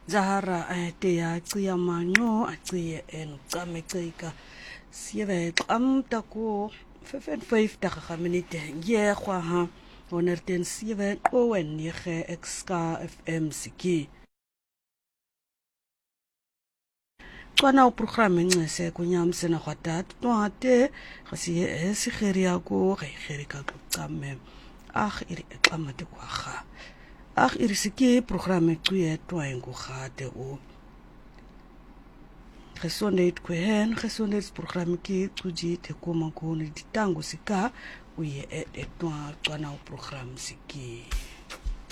Zahara te ya cia mango a cia en tsameceka sieve amtako 5 daqiiqa minute ye ha onerten sieve owen ye exka FM siki Tswana program ngcese kunyamse na khwatat twate khasiye esikhiria ko khirika kutsame iri examate kwaga iri siki program tsuye twaengu khate o gesondheid kwehen gesondheidsprogram ki tsuji te koma ko ni ditango sika uye etwa tswana program siki